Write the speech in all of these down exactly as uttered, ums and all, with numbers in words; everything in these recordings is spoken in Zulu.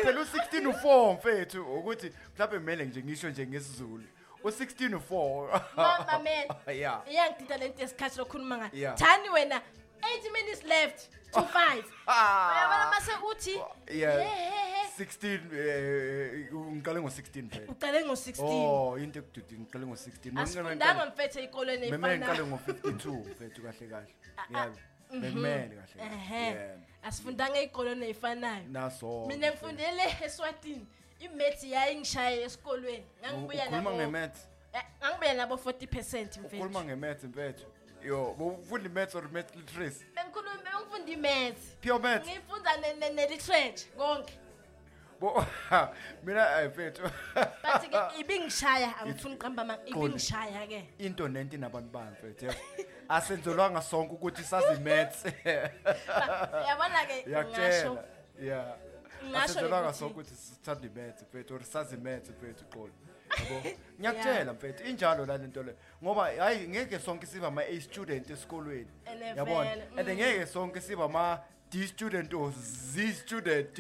phela u-sixteen u-four mfethu ukuthi mhlawumbe kumele nje ngisho nje ngesizulu u-sixteen u-four mama man yeah iyangidida lento yesikhathi lokhuluma ngayo Yeah. thani wena eighty minutes left to five uyabona mase uthi yeah hey sixteen eh ngiqale ngo-sixteen phela uqale ngo-sixteen oh into ekududu ngiqale ngo-sixteen asifundanga mfethu eyikolweni memele eyifana ngiqale ngo-fifty-two mfethu kahle kahle yebo bekumele kahle ehe yeah asifundanga eyikolweni eyifanayo naso mina ngifundele eSwatini imaths yayingishaya esikolweni ngangibuya ukhuluma nabo nge-maths eh, ngangibuya nabo forty percent mfethu ukhuluma nge-maths mfethu yo ufunda i-maths or maths literacy bengikhuluma bengifunda imaths pure maths ngifunda ne-literature konke bo mina ay mfethu but ke ibingishaya angifuni uqamba ama ibingishaya ke into nento nabantu bami mfethu yebo asenzelwanga sonke ukuthi sazi i-maths yabona ke ngasho yakutshela yeah Ngasho asenzelwanga ukuthi- sonke ukuthi sithanda i-maths mfethu or sazi i-maths mfethu qolo yabo ngiyakutshela mfethu injalo la lento le ngoba hayi ngeke sonke siba ama-A student esikolweni And yabona vele, and ngeke sonke siba ama D student or Z student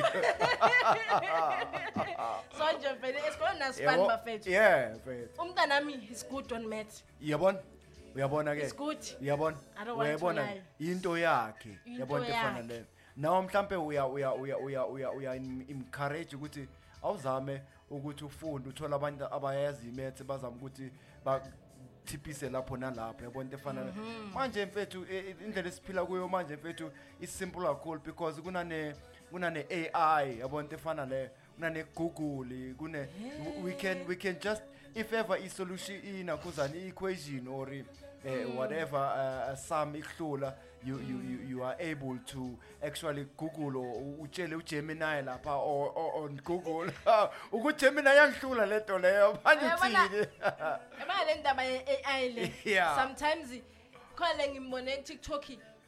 so nje vele esikolweni nasifani bafethu yeah mfethu umntana nami is good on maths yabona uyabona ke It's good. uyabona I don't want to uyabona lie. into yakhe Into yabona into efana yakhe. leyo nawo mhlambe uya uya uya uya uya uya encourage ukuthi awuzame ukuthi ufunde uthola abantu abayazi imaths bazama ukuthi ba thiphise lapho nalapho yabona into efana leyo manje mfethu i- i- indlela esiphila kuyo manje mfethu is simple kakhulu because kunane kunane A I yabona into efana leyo kunane Google kune we can we can just if ever i solution ina kuzani equation or uh, whatever uh, sum ihlula you, you you you are able to actually Google or utshele uGemini lapha or, or on Google ukuthi Gemini yangihlula lento leyo manje Uyabona- uthini yabona le ndaba ye-A I le Yeah. sometimes khona le ngimbone ku-TikTok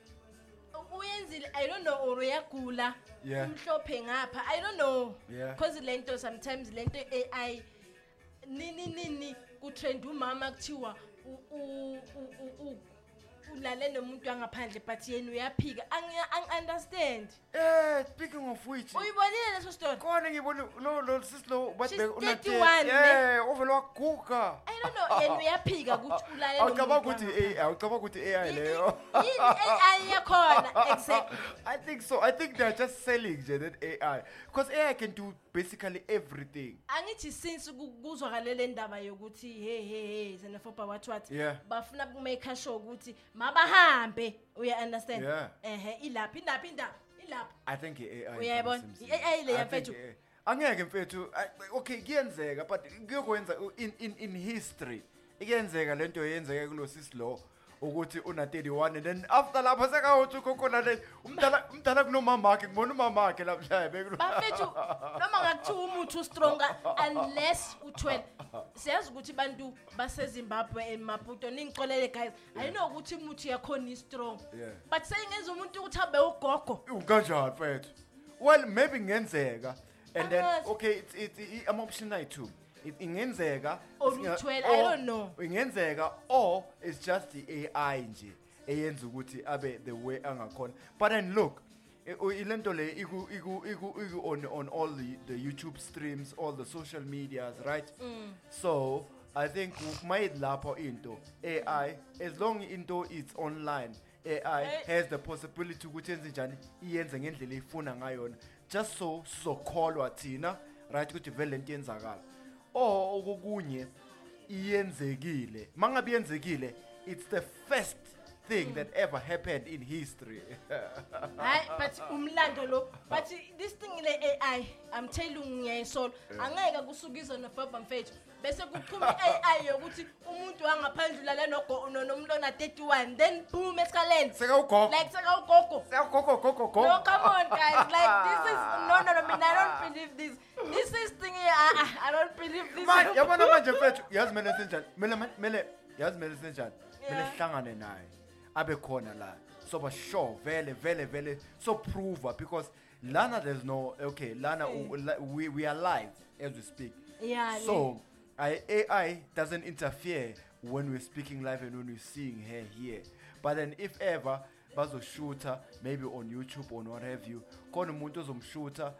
uyenzile I don't know or uyagula Yeah. umhlophe ngapha I don't know Yeah. because lento sometimes lento A I nini nini kutrend umama kuthiwa u- u- u- u- u- ulale nomuntu angaphandle but yena uyaphika angi understand eh speaking of which uyibonile leso story khona ngibona lo lo sislo She's bathi thirty-one, ne? eh ovelo waguga I don't know yena uyaphika ukuthi ulale nomuntu awucabanga ukuthi angaphandle. eh awucabanga ukuthi A I leyo yini A I yakhona exactly I think so. I think they're just selling nje that A I. Because A I can do basically everything. angithi since ku- kuzwakale le ndaba yokuthi hey hey hey Xenophobia what what Yeah. bafuna kumake sure ukuthi mabahambe uya understand Yeah. ehe ilapha indapha indapha ilapha I think A I. Uyayibona? I-A I le yamfethu. Angeke mfethu. I- Okay, kuyenzeka but kuyokwenza in in in history. Ikuyenzeka lento yenzeke kulo sislo ukuthi una thirty-one and then after lapho sekawuthi ukhona le umdala umdala kunomama wakhe ngibona umama wakhe lapha bekulo. bafethu noma ngakuthiwa umuthi ustronger unless u12 siyazi ukuthi bantu baseZimbabwe eMaputo ningicolele guys I know ukuthi umuthi yakhona is strong Yeah. but sayingenza umuntu ukuthi abe ugogo Ukanjani mfethu? Well maybe ngenzeka and then Angazi. okay it's it's am option I two. It ingenzeka Or isinga- u-twelve, or- I don't know. Ingenzeka or it's just the A I nje eyenza ukuthi abe the way angakhona. But then look i- u- ilento le iku iku iku iku on on all the the YouTube streams, all the social medias, right? So I think mayid lapho into A I as long into it's online A I Eh. has the possibility ukuthi yenze njani iyenze ngendlela efuna ngayona just so sokholwa thina right ukuthi vele lento yenzakala or okunye iyenzekile mangabe yenzekile it's the first thing that ever happened in history hayi but umlando lo but this thing le A I I'm telling you ngiyayisolo angeke kusukizwe noFaba mfethu bese kuchuma i-A I yokuthi umuntu wangaphandle ulale nogo nomuntu ona thirty-one then boom esikaleni sekawugogo like seka ugogo sekawugogo gogo gogo no come on guys like this is no no no mina I don't believe this this is thing here I, I, I don't believe this manje yabona manje mfethu yazi mele senjani mele mele yazi mele senjani mele Yeah. sihlangane naye abe khona la so ba sure vele vele vele so prove because lana there's no okay lana u- la- we we are live as we speak Yeah, so I, A I doesn't interfere when we're speaking live and when we're seeing her here but then if ever bazoshoota maybe on YouTube or what have you khona umuntu ozomshoota